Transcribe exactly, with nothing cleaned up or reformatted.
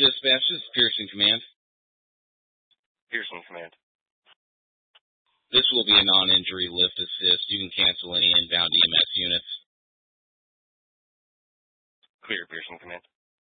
Dispatch, this is Pearson Command. Pearson Command. This will be a non-injury lift assist. You can cancel any inbound E M S units. Clear, Pearson Command.